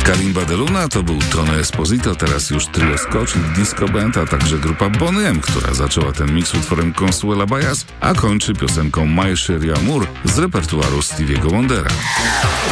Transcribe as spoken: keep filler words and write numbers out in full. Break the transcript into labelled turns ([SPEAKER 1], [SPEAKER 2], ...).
[SPEAKER 1] Kalimba de Luna to był Tony Esposito, teraz już trio Scotch i Disco Band, a także grupa Boney M, która zaczęła ten mix utworem Consuela Baez, a kończy piosenką My Sherry Amour z repertuaru Stevie'ego Wondera.